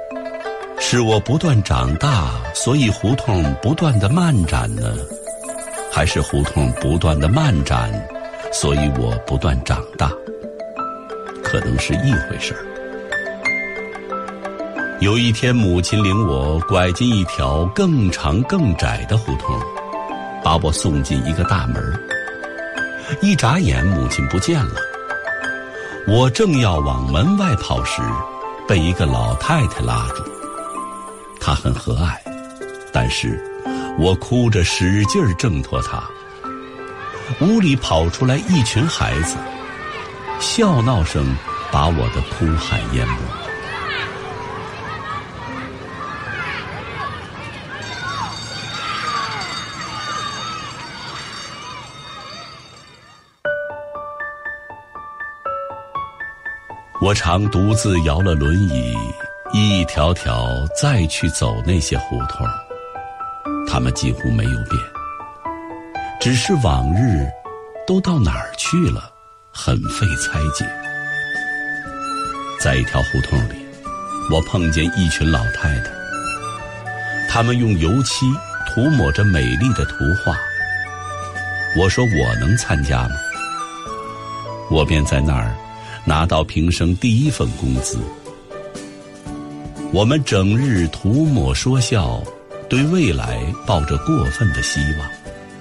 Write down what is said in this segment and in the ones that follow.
是我不断长大，所以胡同不断的漫展呢？还是胡同不断的漫展，所以我不断长大？可能是一回事儿。有一天，母亲领我拐进一条更长更窄的胡同，把我送进一个大门。一眨眼，母亲不见了。我正要往门外跑时，被一个老太太拉住。她很和蔼，但是我哭着使劲挣脱她。屋里跑出来一群孩子，笑闹声把我的哭喊淹没。我常独自摇了轮椅，一条条再去走那些胡同，他们几乎没有变，只是往日都到哪儿去了，很费猜解。在一条胡同里，我碰见一群老太太，他们用油漆涂抹着美丽的图画。我说我能参加吗？我便在那儿拿到平生第一份工资。我们整日涂抹说笑，对未来抱着过分的希望。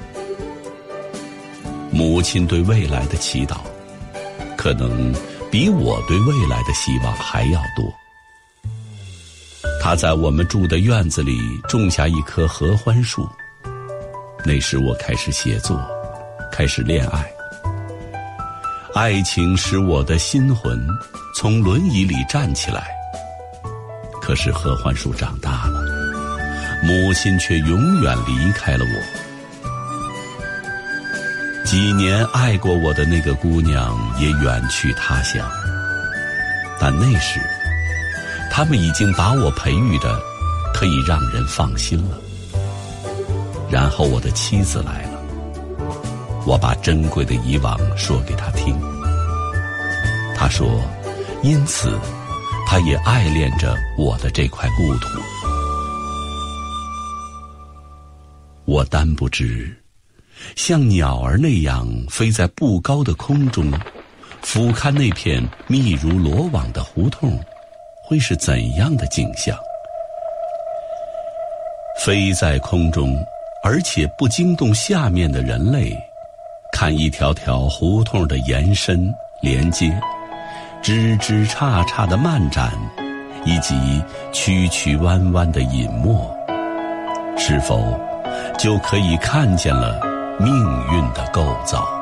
母亲对未来的祈祷，可能比我对未来的希望还要多。她在我们住的院子里种下一棵合欢树。那时我开始写作，开始恋爱。爱情使我的心魂从轮椅里站起来，可是合欢树长大了，母亲却永远离开了我。几年爱过我的那个姑娘也远去他乡，但那时他们已经把我培育得可以让人放心了。然后我的妻子来了，我把珍贵的以往说给她听。她说，因此她也爱恋着我的这块故土。我单不知，像鸟儿那样飞在不高的空中，俯瞰那片密如罗网的胡同，会是怎样的景象。飞在空中，而且不惊动下面的人类，看一条条胡同的延伸连接，枝枝杈杈的漫展，以及曲曲弯弯的隐没，是否就可以看见了命运的构造？